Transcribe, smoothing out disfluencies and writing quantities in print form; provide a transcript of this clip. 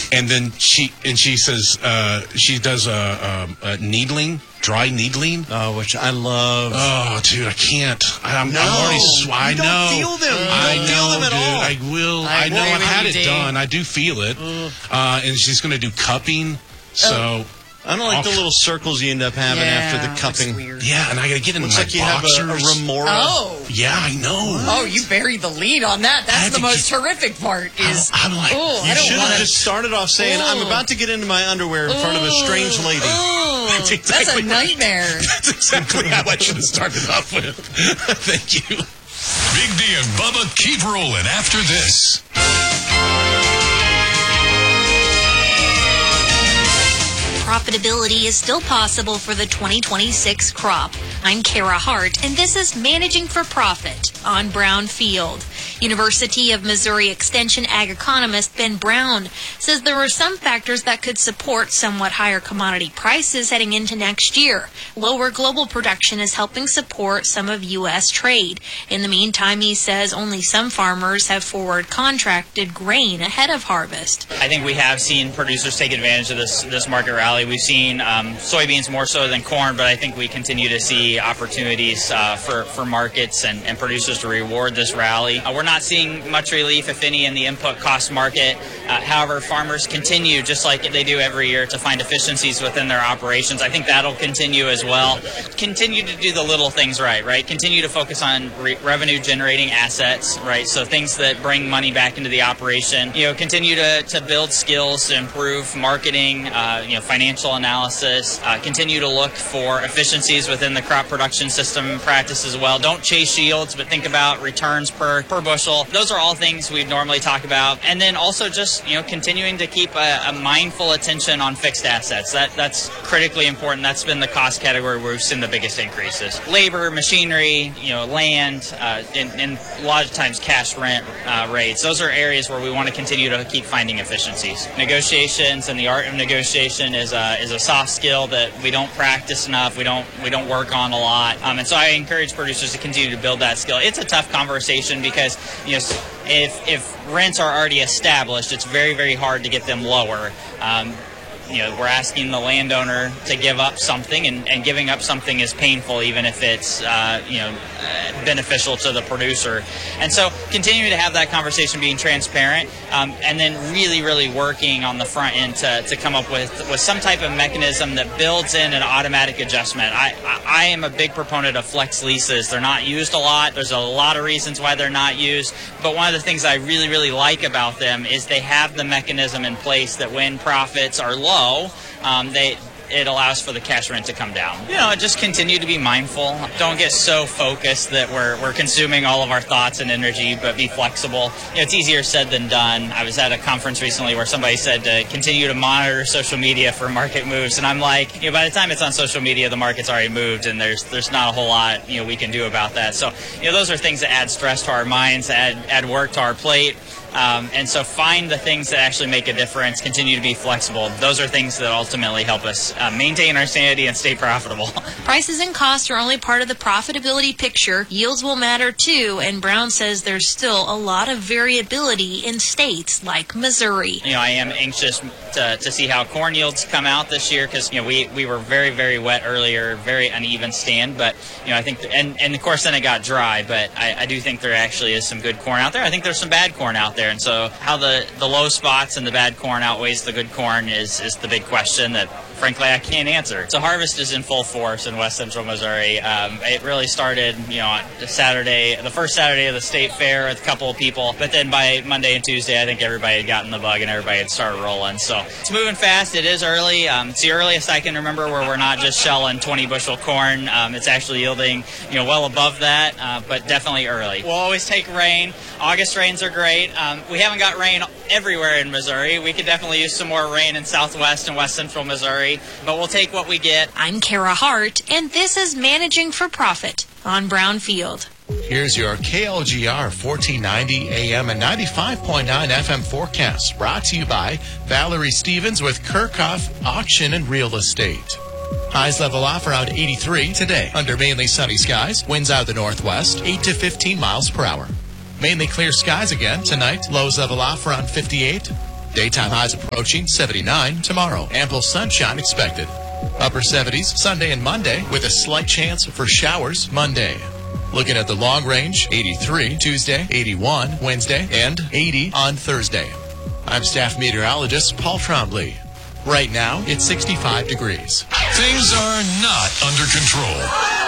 And then she says she does needling, dry needling. Oh, which I love. Oh, dude, I can't. I'm already. I know. Don't feel them. I Don't know, feel them at dude. all. I will. I know. I've had it done. I do feel it. And she's going to do cupping. So. I don't like the little circles you end up having after the cupping. Yeah, and I got to get in looks my like you boxers. have a remora. Oh. Yeah, I know. Oh, you buried the lead on that. That's the most horrific part. Is I'm like, you should have just started off saying, "I'm about to get into my underwear in front of a strange lady." That's exactly a nightmare. That's exactly how I should have started off with. Thank you. Big D and Bubba keep rolling after this. Profitability is still possible for the 2026 crop. I'm Kara Hart, and this is Managing for Profit on Brown Field. University of Missouri Extension ag economist Ben Brown says there are some factors that could support somewhat higher commodity prices heading into next year. Lower global production is helping support some of U.S. trade. In the meantime, he says only some farmers have forward contracted grain ahead of harvest. I think we have seen producers take advantage of this market rally. We've seen soybeans more so than corn, but I think we continue to see opportunities for markets and producers to reward this rally. We're not seeing much relief, if any, in the input cost market. However, farmers continue, just like they do every year, to find efficiencies within their operations. I think that'll continue as well. Continue to do the little things right? Continue to focus on revenue-generating assets, right? So things that bring money back into the operation. Continue to build skills to improve marketing, financial analysis. Continue to look for efficiencies within the crop production system and practice as well. Don't chase yields, but think about returns per bushel. Those are all things we'd normally talk about. And then also just, continuing to keep a mindful attention on fixed assets. That's critically important. That's been the cost category where we've seen the biggest increases. Labor, machinery, land, and a lot of times cash rent rates. Those are areas where we want to continue to keep finding efficiencies. Negotiations and the art of negotiation is a soft skill that we don't practice enough. We don't work on a lot. And so I encourage producers to continue to build that skill. It's a tough conversation because if rents are already established, it's very, very hard to get them lower. We're asking the landowner to give up something, and giving up something is painful, even if it's beneficial to the producer. And so continuing to have that conversation, being transparent, and then really, really working on the front end to come up with some type of mechanism that builds in an automatic adjustment. I am a big proponent of flex leases. They're not used a lot. There's a lot of reasons why they're not used, but one of the things I really, really like about them is they have the mechanism in place that when profits are low, it allows for the cash rent to come down. Just continue to be mindful. Don't get so focused that we're consuming all of our thoughts and energy, but be flexible. It's easier said than done. I was at a conference recently where somebody said to continue to monitor social media for market moves, and I'm like, by the time it's on social media, the market's already moved, and there's not a whole lot we can do about that. So those are things that add stress to our minds, add work to our plate. And so find the things that actually make a difference, continue to be flexible. Those are things that ultimately help us maintain our sanity and stay profitable. Prices and costs are only part of the profitability picture. Yields will matter too, and Brown says there's still a lot of variability in states like Missouri. I am anxious to see how corn yields come out this year because, we were very, very wet earlier, very uneven stand, but, I think, and of course then it got dry, but I do think there actually is some good corn out there. I think there's some bad corn out there. And so how the low spots and the bad corn outweighs the good corn is the big question that, frankly, I can't answer. So harvest is in full force in West Central Missouri. It really started, on the first Saturday of the state fair with a couple of people. But then by Monday and Tuesday, I think everybody had gotten the bug and everybody had started rolling. So it's moving fast. It is early. It's the earliest I can remember where we're not just shelling 20 bushel corn. It's actually yielding, well above that, but definitely early. We'll always take rain. August rains are great. We haven't got rain everywhere in Missouri. We could definitely use some more rain in Southwest and West Central Missouri, but we'll take what we get. I'm Kara Hart, and this is Managing for Profit on Brown Field. Here's your KLGR 1490 AM and 95.9 FM forecast, brought to you by Valerie Stevens with Kirchhoff Auction and Real Estate. Highs level off around 83 today. Under mainly sunny skies, winds out of the northwest, 8 to 15 miles per hour. Mainly clear skies again tonight. Lows level off around 58. Daytime highs approaching 79 tomorrow. Ample sunshine expected. Upper 70s Sunday and Monday with a slight chance for showers Monday. Looking at the long range, 83 Tuesday, 81 Wednesday, and 80 on Thursday. I'm staff meteorologist Paul Trombley. Right now, it's 65 degrees. Things are not under control.